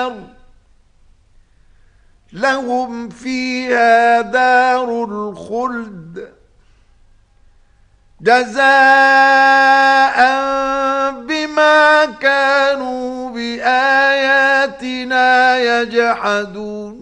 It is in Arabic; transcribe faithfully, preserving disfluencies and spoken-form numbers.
النار لهم فيها دار الخلد جزاء بما كانوا بآياتنا يجحدون